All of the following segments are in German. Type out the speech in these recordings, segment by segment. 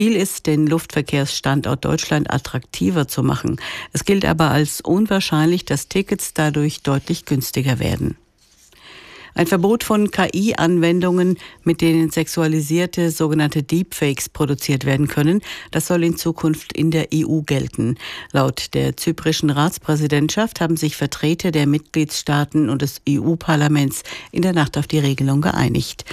Ziel ist, den Luftverkehrsstandort Deutschland attraktiver zu machen. Es gilt aber als unwahrscheinlich, dass Tickets dadurch deutlich günstiger werden. Ein Verbot von KI-Anwendungen, mit denen sexualisierte sogenannte Deepfakes produziert werden können, das soll in Zukunft in der EU gelten. Laut der zyprischen Ratspräsidentschaft haben sich Vertreter der Mitgliedstaaten und des EU-Parlaments in der Nacht auf die Regelung geeinigt.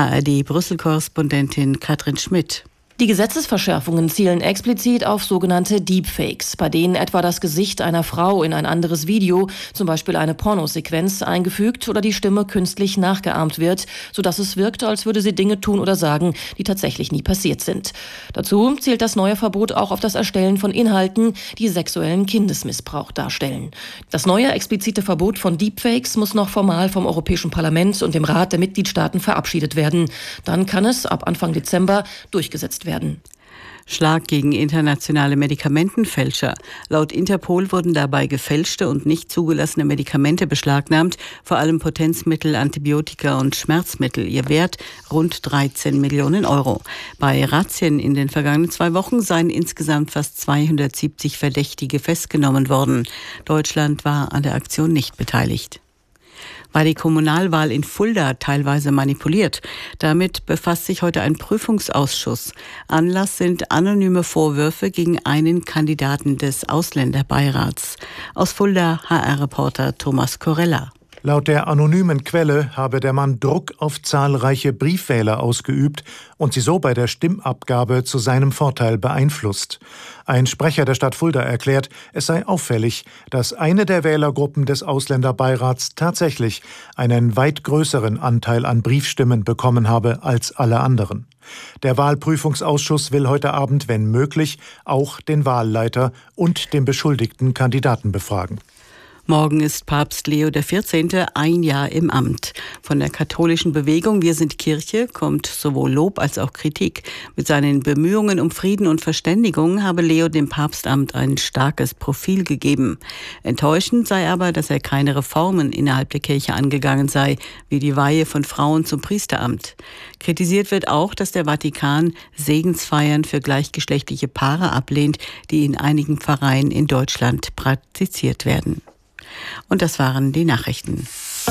ARD-Brüssel-Korrespondentin Katrin Schmidt. Die Gesetzesverschärfungen zielen explizit auf sogenannte Deepfakes, bei denen etwa das Gesicht einer Frau in ein anderes Video, zum Beispiel eine Pornosequenz, eingefügt oder die Stimme künstlich nachgeahmt wird, sodass es wirkt, als würde sie Dinge tun oder sagen, die tatsächlich nie passiert sind. Dazu zielt das neue Verbot auch auf das Erstellen von Inhalten, die sexuellen Kindesmissbrauch darstellen. Das neue explizite Verbot von Deepfakes muss noch formal vom Europäischen Parlament und dem Rat der Mitgliedstaaten verabschiedet werden. Dann kann es ab Anfang Dezember durchgesetzt werden. Schlag gegen internationale Medikamentenfälscher. Laut Interpol wurden dabei gefälschte und nicht zugelassene Medikamente beschlagnahmt, vor allem Potenzmittel, Antibiotika und Schmerzmittel. Ihr Wert rund 13 Millionen Euro. Bei Razzien in den vergangenen 2 Wochen seien insgesamt fast 270 Verdächtige festgenommen worden. Deutschland war an der Aktion nicht beteiligt. War die Kommunalwahl in Fulda teilweise manipuliert? Damit befasst sich heute ein Prüfungsausschuss. Anlass sind anonyme Vorwürfe gegen einen Kandidaten des Ausländerbeirats. Aus Fulda HR-Reporter Thomas Corella. Laut der anonymen Quelle habe der Mann Druck auf zahlreiche Briefwähler ausgeübt und sie so bei der Stimmabgabe zu seinem Vorteil beeinflusst. Ein Sprecher der Stadt Fulda erklärt, es sei auffällig, dass eine der Wählergruppen des Ausländerbeirats tatsächlich einen weit größeren Anteil an Briefstimmen bekommen habe als alle anderen. Der Wahlprüfungsausschuss will heute Abend, wenn möglich, auch den Wahlleiter und den beschuldigten Kandidaten befragen. Morgen ist Papst Leo XIV. Ein Jahr im Amt. Von der katholischen Bewegung Wir sind Kirche kommt sowohl Lob als auch Kritik. Mit seinen Bemühungen um Frieden und Verständigung habe Leo dem Papstamt ein starkes Profil gegeben. Enttäuschend sei aber, dass er keine Reformen innerhalb der Kirche angegangen sei, wie die Weihe von Frauen zum Priesteramt. Kritisiert wird auch, dass der Vatikan Segensfeiern für gleichgeschlechtliche Paare ablehnt, die in einigen Pfarreien in Deutschland praktiziert werden. Und das waren die Nachrichten.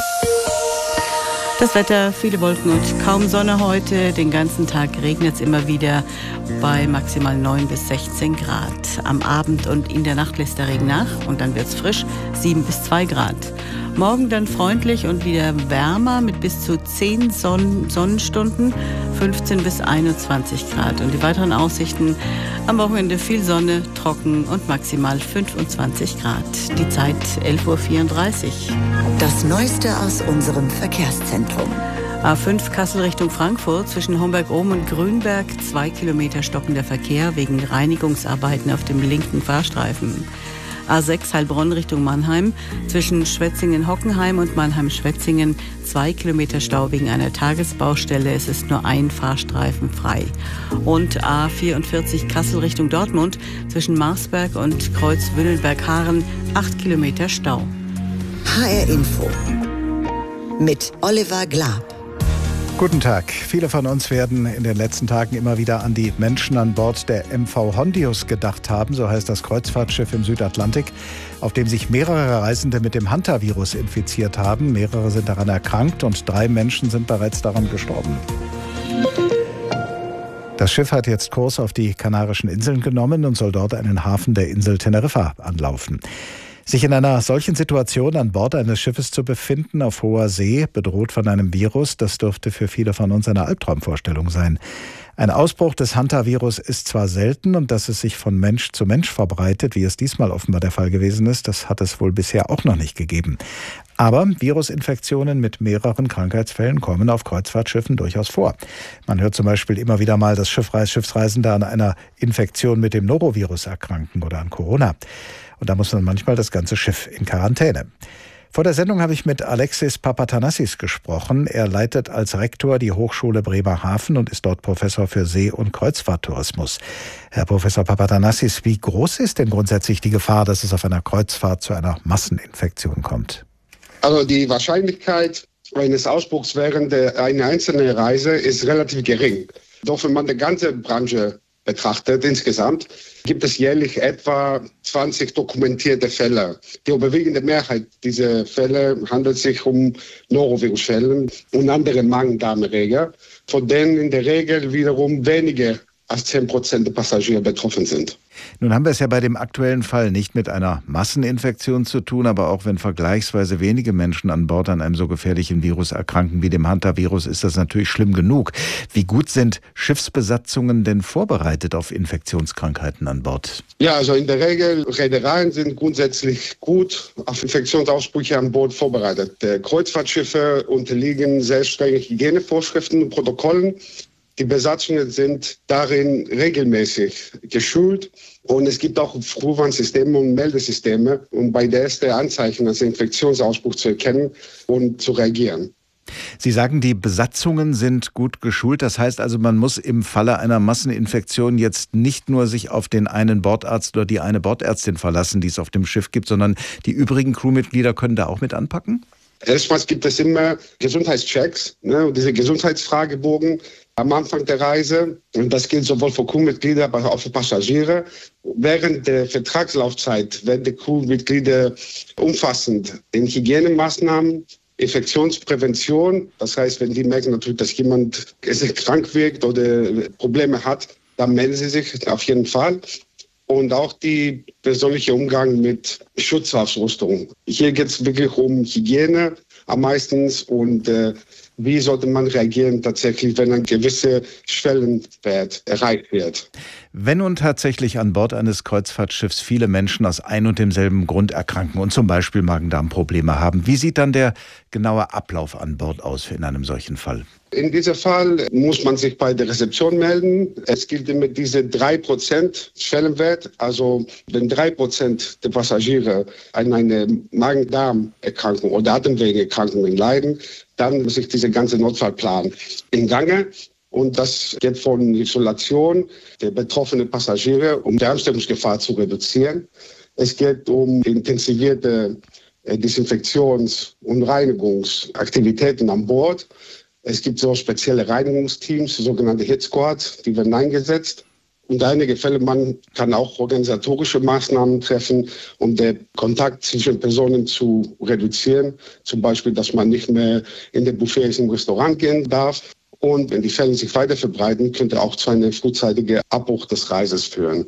Das Wetter, viele Wolken und kaum Sonne heute. Den ganzen Tag regnet es immer wieder bei maximal 9 bis 16 Grad. Am Abend und in der Nacht lässt der Regen nach und dann wird es frisch, 7 bis 2 Grad. Morgen dann freundlich und wieder wärmer mit bis zu 10 Sonnenstunden, 15 bis 21 Grad. Und die weiteren Aussichten: am Wochenende viel Sonne, trocken und maximal 25 Grad. Die Zeit 11:34 Uhr. Das Neueste aus unserem Verkehrszentrum. A5 Kassel Richtung Frankfurt, zwischen Homberg-Ohm und Grünberg 2 Kilometer stockender Verkehr wegen Reinigungsarbeiten auf dem linken Fahrstreifen. A6 Heilbronn Richtung Mannheim, zwischen Schwetzingen-Hockenheim und Mannheim-Schwetzingen 2 Kilometer Stau wegen einer Tagesbaustelle. Es ist nur ein Fahrstreifen frei. Und A44 Kassel Richtung Dortmund, zwischen Marsberg und Kreuz-Wünnelberg-Haaren 8 Kilometer Stau. HR Info mit Oliver Glab. Guten Tag. Viele von uns werden in den letzten Tagen immer wieder an die Menschen an Bord der MV Hondius gedacht haben, so heißt das Kreuzfahrtschiff im Südatlantik, auf dem sich mehrere Reisende mit dem Hantavirus infiziert haben. Mehrere sind daran erkrankt und 3 Menschen sind bereits daran gestorben. Das Schiff hat jetzt Kurs auf die Kanarischen Inseln genommen und soll dort einen Hafen der Insel Teneriffa anlaufen. Sich in einer solchen Situation an Bord eines Schiffes zu befinden, auf hoher See, bedroht von einem Virus, das dürfte für viele von uns eine Albtraumvorstellung sein. Ein Ausbruch des Hantavirus ist zwar selten und dass es sich von Mensch zu Mensch verbreitet, wie es diesmal offenbar der Fall gewesen ist, das hat es wohl bisher auch noch nicht gegeben. Aber Virusinfektionen mit mehreren Krankheitsfällen kommen auf Kreuzfahrtschiffen durchaus vor. Man hört zum Beispiel immer wieder mal, dass Schiffsreisende an einer Infektion mit dem Norovirus erkranken oder an Corona. Und da muss dann manchmal das ganze Schiff in Quarantäne. Vor der Sendung habe ich mit Alexis Papatanassis gesprochen. Er leitet als Rektor die Hochschule Bremerhaven und ist dort Professor für See- und Kreuzfahrttourismus. Herr Professor Papatanassis, wie groß ist denn grundsätzlich die Gefahr, dass es auf einer Kreuzfahrt zu einer Masseninfektion kommt? Also die Wahrscheinlichkeit eines Ausbruchs während einer einzelnen Reise ist relativ gering. Doch wenn man die ganze Branche betrachtet insgesamt, gibt es jährlich etwa 20 dokumentierte Fälle. Die überwiegende Mehrheit dieser Fälle handelt sich um Norovirus-Fälle und andere Magen-Darm-Erreger, von denen in der Regel wiederum weniger als 10% der Passagiere betroffen sind. Nun haben wir es ja bei dem aktuellen Fall nicht mit einer Masseninfektion zu tun, aber auch wenn vergleichsweise wenige Menschen an Bord an einem so gefährlichen Virus erkranken wie dem Hantavirus, ist das natürlich schlimm genug. Wie gut sind Schiffsbesatzungen denn vorbereitet auf Infektionskrankheiten an Bord? Ja, also in der Regel, Reedereien sind grundsätzlich gut auf Infektionsausbrüche an Bord vorbereitet. Kreuzfahrtschiffe unterliegen sehr strengen Hygienevorschriften und Protokollen. Die Besatzungen sind darin regelmäßig geschult und es gibt auch Frühwarnsysteme und Meldesysteme, um bei der ersten Anzeichen als Infektionsausbruch zu erkennen und zu reagieren. Sie sagen, die Besatzungen sind gut geschult. Das heißt also, man muss im Falle einer Masseninfektion jetzt nicht nur sich auf den einen Bordarzt oder die eine Bordärztin verlassen, die es auf dem Schiff gibt, sondern die übrigen Crewmitglieder können da auch mit anpacken? Erstmals gibt es immer Gesundheitschecks, und diese Gesundheitsfragebogen am Anfang der Reise. Und das gilt sowohl für Crewmitglieder, aber auch für Passagiere. Während der Vertragslaufzeit werden die Crewmitglieder umfassend in Hygienemaßnahmen, Infektionsprävention. Das heißt, wenn die merken natürlich, dass jemand krank wirkt oder Probleme hat, dann melden sie sich auf jeden Fall. Und auch die persönliche Umgang mit Schutzausrüstung. Hier geht es wirklich um Hygiene am meisten und wie sollte man reagieren tatsächlich, wenn ein gewisser Schwellenwert erreicht wird. Wenn nun tatsächlich an Bord eines Kreuzfahrtschiffs viele Menschen aus ein und demselben Grund erkranken und zum Beispiel Magen-Darm-Probleme haben, wie sieht dann der genaue Ablauf an Bord aus in einem solchen Fall? In diesem Fall muss man sich bei der Rezeption melden. Es gilt immer diese 3% Schwellenwert. Also wenn 3% der Passagiere an eine Magen-Darm-Erkrankung oder Atemwegeerkrankungen leiden, dann muss sich dieser ganze Notfallplan in Gange. Und das geht von Isolation der betroffenen Passagiere, um die Ansteckungsgefahr zu reduzieren. Es geht um intensivierte Desinfektions- und Reinigungsaktivitäten an Bord. Es gibt so spezielle Reinigungsteams, sogenannte Hit Squads, die werden eingesetzt. Und in einigen Fällen man kann auch organisatorische Maßnahmen treffen, um den Kontakt zwischen Personen zu reduzieren. Zum Beispiel, dass man nicht mehr in den Buffets im Restaurant gehen darf. Und wenn die Fälle sich weiter verbreiten, könnte auch zu einem frühzeitigen Abbruch des Reises führen.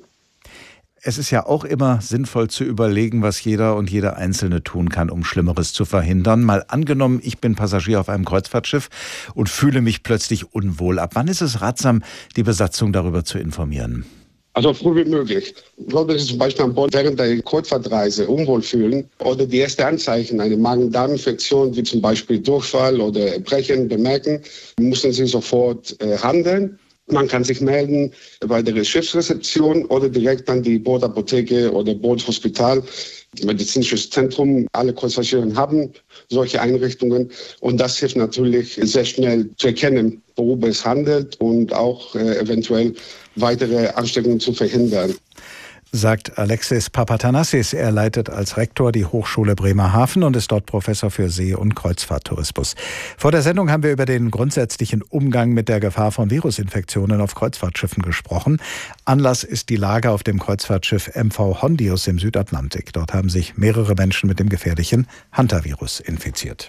Es ist ja auch immer sinnvoll zu überlegen, was jeder und jede Einzelne tun kann, um Schlimmeres zu verhindern. Mal angenommen, ich bin Passagier auf einem Kreuzfahrtschiff und fühle mich plötzlich unwohl. Ab wann ist es ratsam, die Besatzung darüber zu informieren? Also früh wie möglich. Sollte sich zum Beispiel an Bord während der Kreuzfahrtreise unwohl fühlen oder die ersten Anzeichen einer Magen-Darm-Infektion, wie zum Beispiel Durchfall oder Erbrechen, bemerken, müssen Sie sofort handeln. Man kann sich melden bei der Schiffsrezeption oder direkt an die Bordapotheke oder Bordhospital, medizinisches Zentrum. Alle Kreuzfahrtschiffe haben solche Einrichtungen und das hilft natürlich sehr schnell zu erkennen, worüber es handelt und auch eventuell weitere Ansteckungen zu verhindern. Sagt Alexis Papatanassis. Er leitet als Rektor die Hochschule Bremerhaven und ist dort Professor für See- und Kreuzfahrttourismus. Vor der Sendung haben wir über den grundsätzlichen Umgang mit der Gefahr von Virusinfektionen auf Kreuzfahrtschiffen gesprochen. Anlass ist die Lage auf dem Kreuzfahrtschiff MV Hondius im Südatlantik. Dort haben sich mehrere Menschen mit dem gefährlichen Hantavirus infiziert.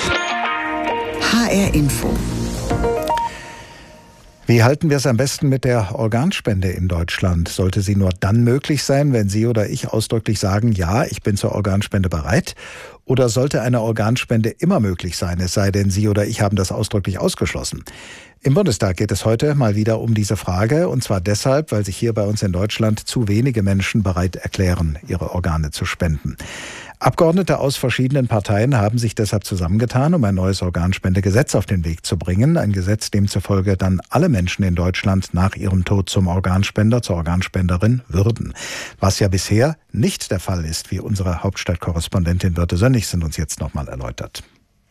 HR Info. Wie halten wir es am besten mit der Organspende in Deutschland? Sollte sie nur dann möglich sein, wenn Sie oder ich ausdrücklich sagen, ja, ich bin zur Organspende bereit? Oder sollte eine Organspende immer möglich sein, es sei denn, Sie oder ich haben das ausdrücklich ausgeschlossen? Im Bundestag geht es heute mal wieder um diese Frage, und zwar deshalb, weil sich hier bei uns in Deutschland zu wenige Menschen bereit erklären, ihre Organe zu spenden. Abgeordnete aus verschiedenen Parteien haben sich deshalb zusammengetan, um ein neues Organspendegesetz auf den Weg zu bringen. Ein Gesetz, demzufolge dann alle Menschen in Deutschland nach ihrem Tod zum Organspender, zur Organspenderin würden. Was ja bisher nicht der Fall ist, wie unsere Hauptstadtkorrespondentin Birte Sönnigsen uns jetzt nochmal erläutert.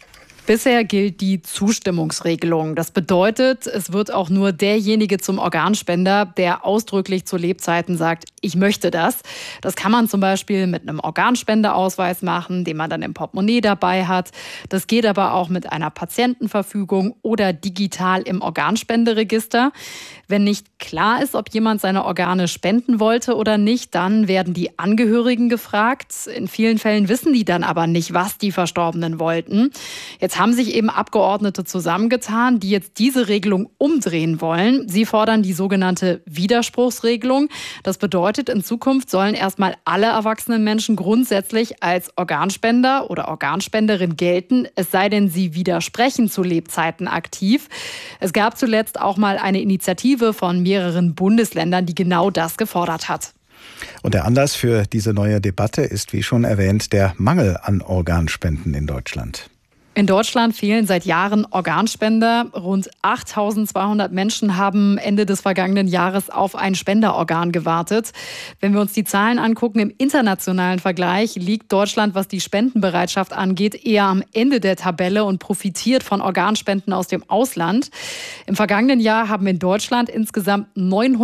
Bisher gilt die Zustimmungsregelung. Das bedeutet, es wird auch nur derjenige zum Organspender, der ausdrücklich zu Lebzeiten sagt, ich möchte das. Das kann man zum Beispiel mit einem Organspendeausweis machen, den man dann im Portemonnaie dabei hat. Das geht aber auch mit einer Patientenverfügung oder digital im Organspenderegister. Wenn nicht klar ist, ob jemand seine Organe spenden wollte oder nicht, dann werden die Angehörigen gefragt. In vielen Fällen wissen die dann aber nicht, was die Verstorbenen wollten. Jetzt haben sich eben Abgeordnete zusammengetan, die jetzt diese Regelung umdrehen wollen. Sie fordern die sogenannte Widerspruchsregelung. Das bedeutet, in Zukunft sollen erstmal alle erwachsenen Menschen grundsätzlich als Organspender oder Organspenderin gelten, es sei denn, sie widersprechen zu Lebzeiten aktiv. Es gab zuletzt auch mal eine Initiative von mehreren Bundesländern, die genau das gefordert hat. Und der Anlass für diese neue Debatte ist, wie schon erwähnt, der Mangel an Organspenden in Deutschland. In Deutschland fehlen seit Jahren Organspender. Rund 8.200 Menschen haben Ende des vergangenen Jahres auf ein Spenderorgan gewartet. Wenn wir uns die Zahlen angucken, im internationalen Vergleich liegt Deutschland, was die Spendenbereitschaft angeht, eher am Ende der Tabelle und profitiert von Organspenden aus dem Ausland. Im vergangenen Jahr haben in Deutschland insgesamt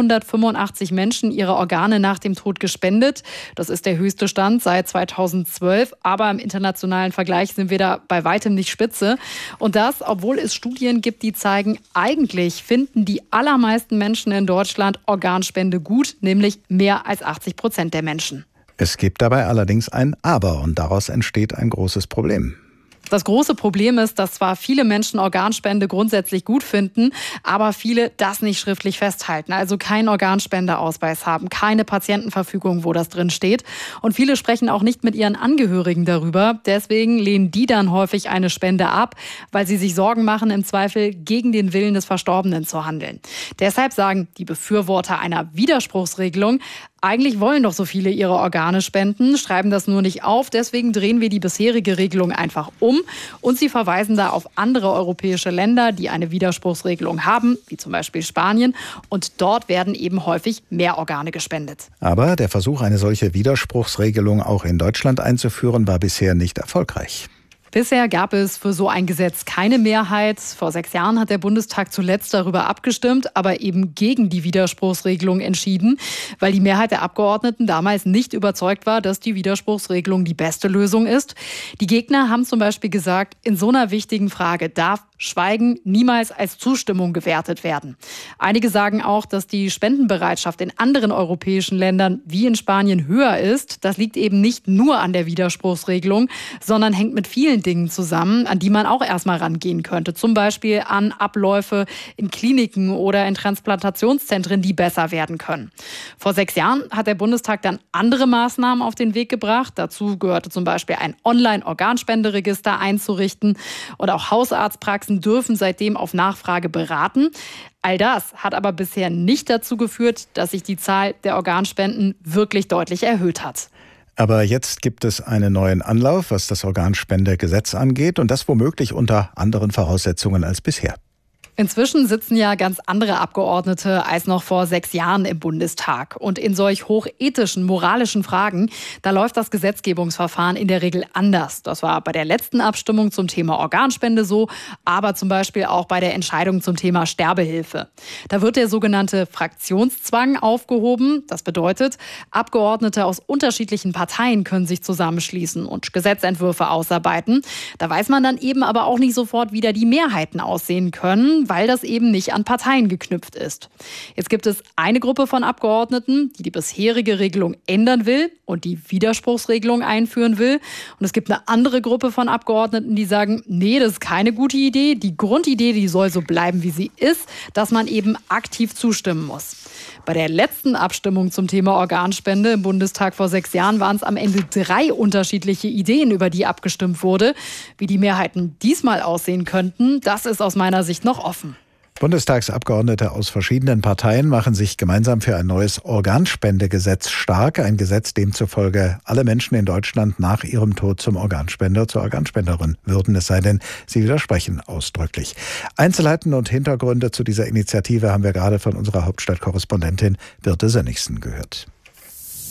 985 Menschen ihre Organe nach dem Tod gespendet. Das ist der höchste Stand seit 2012. Aber im internationalen Vergleich sind wir da bei weitem nicht Spitze. Und das, obwohl es Studien gibt, die zeigen, eigentlich finden die allermeisten Menschen in Deutschland Organspende gut, nämlich mehr als 80% der Menschen. Es gibt dabei allerdings ein Aber und daraus entsteht ein großes Problem. Das große Problem ist, dass zwar viele Menschen Organspende grundsätzlich gut finden, aber viele das nicht schriftlich festhalten, also keinen Organspendeausweis haben, keine Patientenverfügung, wo das drin steht. Und viele sprechen auch nicht mit ihren Angehörigen darüber. Deswegen lehnen die dann häufig eine Spende ab, weil sie sich Sorgen machen, im Zweifel gegen den Willen des Verstorbenen zu handeln. Deshalb sagen die Befürworter einer Widerspruchsregelung, eigentlich wollen doch so viele ihre Organe spenden, schreiben das nur nicht auf. Deswegen drehen wir die bisherige Regelung einfach um. Und sie verweisen da auf andere europäische Länder, die eine Widerspruchsregelung haben, wie zum Beispiel Spanien. Und dort werden eben häufig mehr Organe gespendet. Aber der Versuch, eine solche Widerspruchsregelung auch in Deutschland einzuführen, war bisher nicht erfolgreich. Bisher gab es für so ein Gesetz keine Mehrheit. Vor 6 Jahren hat der Bundestag zuletzt darüber abgestimmt, aber eben gegen die Widerspruchsregelung entschieden, weil die Mehrheit der Abgeordneten damals nicht überzeugt war, dass die Widerspruchsregelung die beste Lösung ist. Die Gegner haben zum Beispiel gesagt, in so einer wichtigen Frage darf Schweigen niemals als Zustimmung gewertet werden. Einige sagen auch, dass die Spendenbereitschaft in anderen europäischen Ländern wie in Spanien höher ist. Das liegt eben nicht nur an der Widerspruchsregelung, sondern hängt mit vielen Dingen zusammen, an die man auch erstmal rangehen könnte. Zum Beispiel an Abläufe in Kliniken oder in Transplantationszentren, die besser werden können. Vor 6 Jahren hat der Bundestag dann andere Maßnahmen auf den Weg gebracht. Dazu gehörte zum Beispiel ein Online-Organspenderegister einzurichten und auch Hausarztpraxen dürfen seitdem auf Nachfrage beraten. All das hat aber bisher nicht dazu geführt, dass sich die Zahl der Organspenden wirklich deutlich erhöht hat. Aber jetzt gibt es einen neuen Anlauf, was das Organspendegesetz angeht, und das womöglich unter anderen Voraussetzungen als bisher. Inzwischen sitzen ja ganz andere Abgeordnete als noch vor 6 Jahren im Bundestag. Und in solch hochethischen, moralischen Fragen, da läuft das Gesetzgebungsverfahren in der Regel anders. Das war bei der letzten Abstimmung zum Thema Organspende so, aber zum Beispiel auch bei der Entscheidung zum Thema Sterbehilfe. Da wird der sogenannte Fraktionszwang aufgehoben. Das bedeutet, Abgeordnete aus unterschiedlichen Parteien können sich zusammenschließen und Gesetzentwürfe ausarbeiten. Da weiß man dann eben aber auch nicht sofort, wie da die Mehrheiten aussehen können, weil das eben nicht an Parteien geknüpft ist. Jetzt gibt es eine Gruppe von Abgeordneten, die die bisherige Regelung ändern will und die Widerspruchsregelung einführen will. Und es gibt eine andere Gruppe von Abgeordneten, die sagen, nee, das ist keine gute Idee. Die Grundidee, die soll so bleiben, wie sie ist, dass man eben aktiv zustimmen muss. Bei der letzten Abstimmung zum Thema Organspende im Bundestag vor 6 Jahren waren es am Ende 3 unterschiedliche Ideen, über die abgestimmt wurde. Wie die Mehrheiten diesmal aussehen könnten, das ist aus meiner Sicht noch offen. Bundestagsabgeordnete aus verschiedenen Parteien machen sich gemeinsam für ein neues Organspendegesetz stark. Ein Gesetz, demzufolge alle Menschen in Deutschland nach ihrem Tod zum Organspender, zur Organspenderin würden, es sei denn, sie widersprechen ausdrücklich. Einzelheiten und Hintergründe zu dieser Initiative haben wir gerade von unserer Hauptstadtkorrespondentin Birte Sönnigsen gehört.